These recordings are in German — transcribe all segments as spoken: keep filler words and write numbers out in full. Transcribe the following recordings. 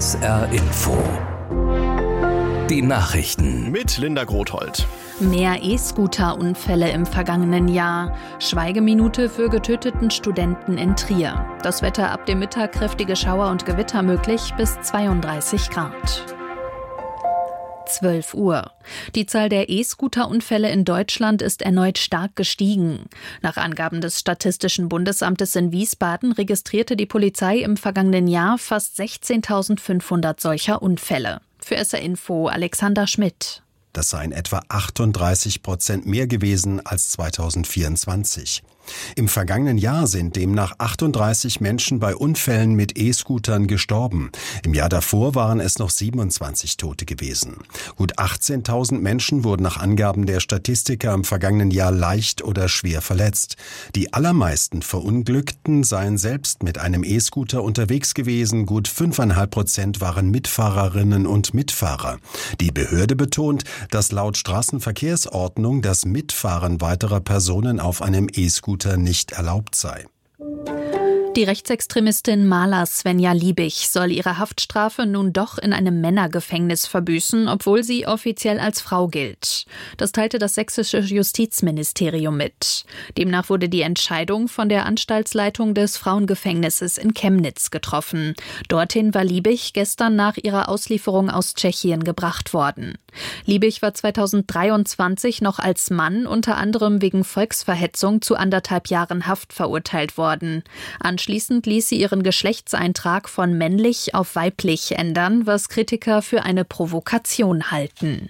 S R Info. Die Nachrichten mit Linda Grothold. Mehr E-Scooter-Unfälle im vergangenen Jahr. Schweigeminute für getöteten Studenten in Trier. Das Wetter ab dem Mittag kräftige Schauer und Gewitter möglich bis zweiunddreißig Grad. zwölf Uhr. Die Zahl der E-Scooter-Unfälle in Deutschland ist erneut stark gestiegen. Nach Angaben des Statistischen Bundesamtes in Wiesbaden registrierte die Polizei im vergangenen Jahr fast sechzehntausendfünfhundert solcher Unfälle. Für S R Info Alexander Schmidt. Das seien etwa achtunddreißig Prozent mehr gewesen als zweitausendvierundzwanzig. Im vergangenen Jahr sind demnach achtunddreißig Menschen bei Unfällen mit E-Scootern gestorben. Im Jahr davor waren es noch siebenundzwanzig Tote gewesen. Gut achtzehntausend Menschen wurden nach Angaben der Statistiker im vergangenen Jahr leicht oder schwer verletzt. Die allermeisten Verunglückten seien selbst mit einem E-Scooter unterwegs gewesen. Gut fünfeinhalb Prozent waren Mitfahrerinnen und Mitfahrer. Die Behörde betont, dass laut Straßenverkehrsordnung das Mitfahren weiterer Personen auf einem E-Scooter nicht erlaubt sei. Die Rechtsextremistin Maler Svenja Liebig soll ihre Haftstrafe nun doch in einem Männergefängnis verbüßen, obwohl sie offiziell als Frau gilt. Das teilte das sächsische Justizministerium mit. Demnach wurde die Entscheidung von der Anstaltsleitung des Frauengefängnisses in Chemnitz getroffen. Dorthin war Liebig gestern nach ihrer Auslieferung aus Tschechien gebracht worden. Liebig war zweitausenddreiundzwanzig noch als Mann unter anderem wegen Volksverhetzung zu anderthalb Jahren Haft verurteilt worden. Anschließend ließ sie ihren Geschlechtseintrag von männlich auf weiblich ändern, was Kritiker für eine Provokation halten.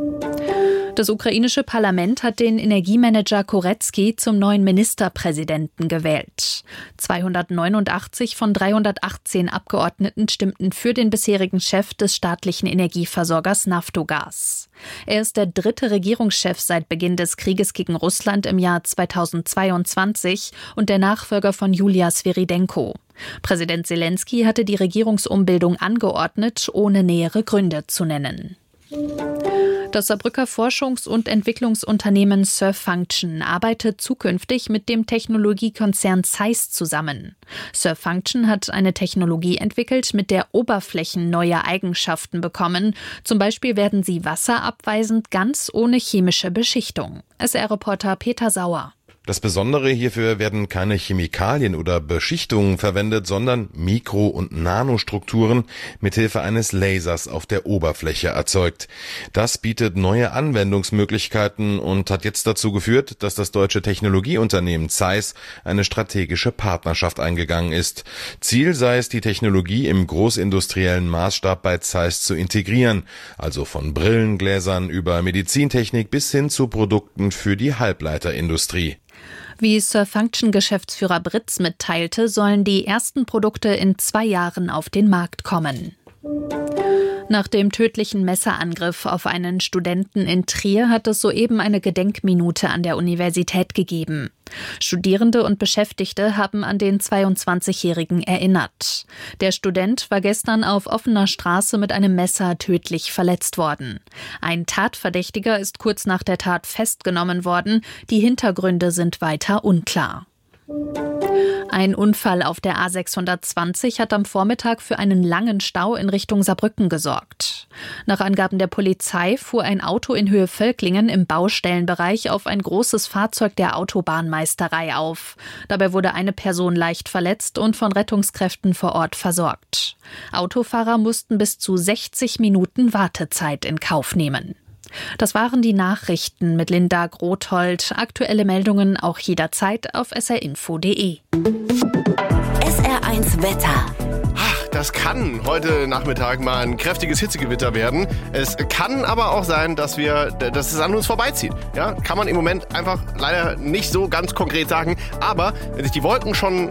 Das ukrainische Parlament hat den Energiemanager Koretski zum neuen Ministerpräsidenten gewählt. zweihundertneunundachtzig von dreihundertachtzehn Abgeordneten stimmten für den bisherigen Chef des staatlichen Energieversorgers Naftogaz. Er ist der dritte Regierungschef seit Beginn des Krieges gegen Russland im Jahr zweitausendzweiundzwanzig und der Nachfolger von Julia Sviridenko. Präsident Selensky hatte die Regierungsumbildung angeordnet, ohne nähere Gründe zu nennen. Das Saarbrücker Forschungs- und Entwicklungsunternehmen Surfunction arbeitet zukünftig mit dem Technologiekonzern Zeiss zusammen. Surfunction hat eine Technologie entwickelt, mit der Oberflächen neue Eigenschaften bekommen. Zum Beispiel werden sie wasserabweisend, ganz ohne chemische Beschichtung. S R-Reporter Peter Sauer. Das Besondere: hierfür werden keine Chemikalien oder Beschichtungen verwendet, sondern Mikro- und Nanostrukturen mithilfe eines Lasers auf der Oberfläche erzeugt. Das bietet neue Anwendungsmöglichkeiten und hat jetzt dazu geführt, dass das deutsche Technologieunternehmen Zeiss eine strategische Partnerschaft eingegangen ist. Ziel sei es, die Technologie im großindustriellen Maßstab bei Zeiss zu integrieren, also von Brillengläsern über Medizintechnik bis hin zu Produkten für die Halbleiterindustrie. Wie Surfunction-Geschäftsführer Britz mitteilte, sollen die ersten Produkte in zwei Jahren auf den Markt kommen. Nach dem tödlichen Messerangriff auf einen Studenten in Trier hat es soeben eine Gedenkminute an der Universität gegeben. Studierende und Beschäftigte haben an den zweiundzwanzigjährigen erinnert. Der Student war gestern auf offener Straße mit einem Messer tödlich verletzt worden. Ein Tatverdächtiger ist kurz nach der Tat festgenommen worden. Die Hintergründe sind weiter unklar. Ein Unfall auf der A sechshundertzwanzig hat am Vormittag für einen langen Stau in Richtung Saarbrücken gesorgt. Nach Angaben der Polizei fuhr ein Auto in Höhe Völklingen im Baustellenbereich auf ein großes Fahrzeug der Autobahnmeisterei auf. Dabei wurde eine Person leicht verletzt und von Rettungskräften vor Ort versorgt. Autofahrer mussten bis zu sechzig Minuten Wartezeit in Kauf nehmen. Das waren die Nachrichten mit Linda Grothold. Aktuelle Meldungen auch jederzeit auf s r info punkt d e. S R eins Wetter. Das kann heute Nachmittag mal ein kräftiges Hitzegewitter werden. Es kann aber auch sein, dass wir, dass es an uns vorbeizieht. Ja, kann man im Moment einfach leider nicht so ganz konkret sagen. Aber wenn sich die Wolken schon